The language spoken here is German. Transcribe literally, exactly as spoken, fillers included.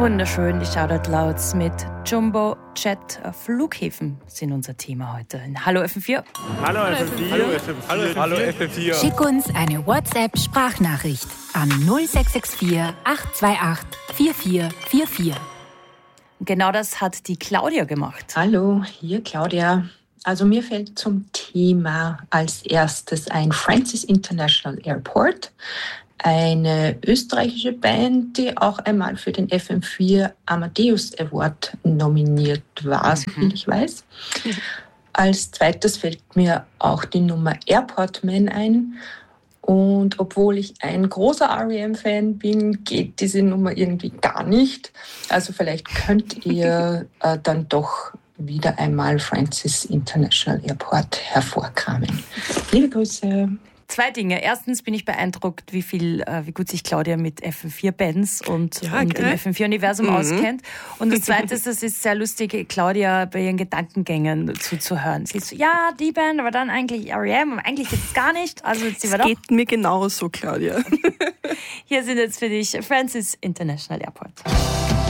Wunderschön, die Shoutout-Louds mit Jumbo Jet. Flughäfen sind unser Thema heute in Hallo F M vier. Hallo F M vier. Hallo F M vier. Hallo F M vier. Schick uns eine WhatsApp-Sprachnachricht an null sechs sechs vier acht zwei acht vier vier vier vier. Genau das hat die Claudia gemacht. Hallo, hier Claudia. Also mir fällt zum Thema als erstes ein Francis International Airport. Eine österreichische Band, die auch einmal für den F M vier Amadeus Award nominiert war, soviel ich weiß. Als zweites fällt mir auch die Nummer Airport Man ein. Und obwohl ich ein großer R E M-Fan bin, geht diese Nummer irgendwie gar nicht. Also vielleicht könnt ihr äh, dann doch wieder einmal Francis International Airport hervorkramen. Liebe Grüße. Zwei Dinge. Erstens bin ich beeindruckt, wie viel, äh, wie gut sich Claudia mit F M vier Bands und, ja, und dem F M vier Universum mhm. auskennt. Und das Zweite ist, es ist sehr lustig, Claudia bei ihren Gedankengängen zuzuhören. Sie ist so, ja, die Band, aber dann eigentlich R E M, aber eigentlich gibt es gar nicht. Also jetzt sind wir das doch. Geht mir genauso, Claudia. Hier sind jetzt für dich Francis International Airport.